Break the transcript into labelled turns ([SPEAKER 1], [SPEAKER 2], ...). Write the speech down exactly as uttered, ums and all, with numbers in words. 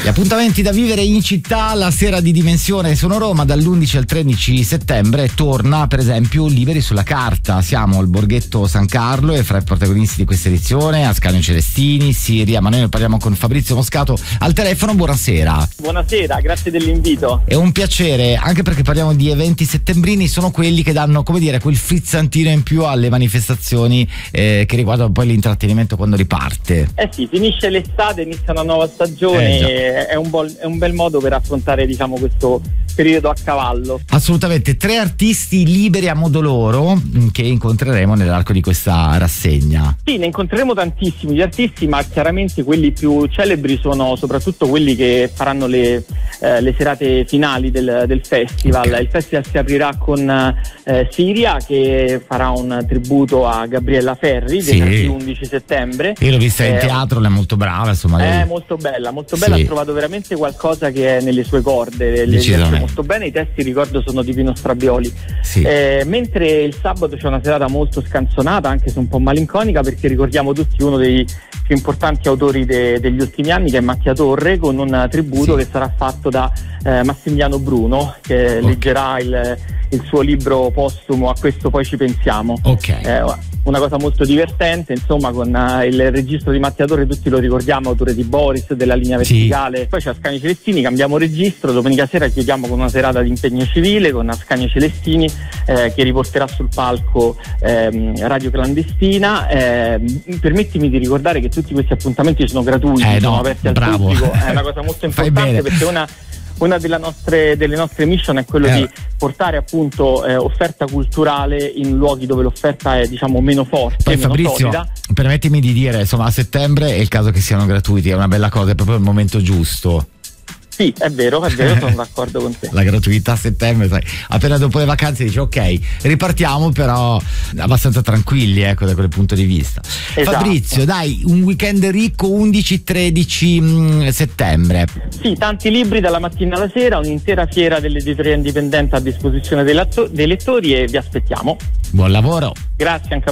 [SPEAKER 1] Gli appuntamenti da vivere in città, la sera di Dimensione sono Roma, dall'undici al tredici settembre torna per esempio Liberi sulla carta. Siamo al Borghetto San Carlo e fra i protagonisti di questa edizione Ascanio Celestini, Siria, ma noi ne parliamo con Fabrizio Moscato al telefono. Buonasera.
[SPEAKER 2] Buonasera, grazie dell'invito.
[SPEAKER 1] È un piacere, anche perché parliamo di eventi settembrini, sono quelli che danno, come dire, quel frizzantino in più alle manifestazioni eh, che riguardano poi l'intrattenimento quando riparte.
[SPEAKER 2] Eh sì, finisce l'estate, inizia una nuova stagione,
[SPEAKER 1] eh,
[SPEAKER 2] è, un bol, è un bel modo per affrontare, diciamo, questo periodo a cavallo.
[SPEAKER 1] Assolutamente, tre artisti liberi a modo loro che incontreremo nell'arco di questa rassegna.
[SPEAKER 2] Sì, ne incontreremo tantissimi gli artisti, ma chiaramente quelli più celebri sono soprattutto quelli che faranno le, eh, le serate finali del, del festival. Okay. Il festival si aprirà con eh, Siria, che farà un tributo a Gabriella Ferri, sì, venerdì undici settembre.
[SPEAKER 1] Io l'ho vista in
[SPEAKER 2] eh,
[SPEAKER 1] teatro, lei è molto brava, insomma. Lei...
[SPEAKER 2] È molto bella, molto bella, sì. Ha trovato veramente qualcosa che è nelle sue corde, le piace molto bene. I testi, ricordo, sono di Pino Strabioli.
[SPEAKER 1] Sì.
[SPEAKER 2] Eh, mentre il sabato c'è una serata molto scanzonata, anche se un po' malinconica, perché ricordiamo tutti uno dei più importanti autori de- degli ultimi anni, che è Macchia Torre, con un tributo, sì, che sarà fatto da eh, Massimiliano Bruno, che okay. leggerà il, il suo libro postumo A questo poi ci pensiamo.
[SPEAKER 1] Okay.
[SPEAKER 2] Eh, una cosa molto divertente, insomma, con uh, il registro di Macchia Torre tutti lo ricordiamo, autore di Boris, della Linea Verticale. Sì. Poi c'è Ascanio Celestini, cambiamo registro, domenica sera chiudiamo con una serata di impegno civile con Ascanio Celestini eh, che riporterà sul palco ehm, Radio Clandestina. Eh, permettimi di ricordare che tutti questi appuntamenti sono gratuiti,
[SPEAKER 1] eh,
[SPEAKER 2] sono
[SPEAKER 1] no,
[SPEAKER 2] aperti al
[SPEAKER 1] bravo.
[SPEAKER 2] pubblico, è una cosa molto importante perché una Una delle nostre, delle nostre mission è quello eh. di portare appunto eh, offerta culturale in luoghi dove l'offerta è, diciamo, meno forte.
[SPEAKER 1] Poi
[SPEAKER 2] meno
[SPEAKER 1] Fabrizio,
[SPEAKER 2] solida.
[SPEAKER 1] Permettimi di dire, insomma, a settembre è il caso che siano gratuiti, è una bella cosa, è proprio il momento giusto.
[SPEAKER 2] Sì, è vero, è vero, sono d'accordo con te.
[SPEAKER 1] La gratuità a settembre, sai, appena dopo le vacanze dici ok, ripartiamo, però abbastanza tranquilli, ecco, da quel punto di vista. Esatto. Fabrizio, dai, un weekend ricco undici tredici settembre.
[SPEAKER 2] Sì, tanti libri dalla mattina alla sera, un'intera fiera dell'editoria indipendente a disposizione dei, latto- dei lettori, e vi aspettiamo.
[SPEAKER 1] Buon lavoro.
[SPEAKER 2] Grazie anche a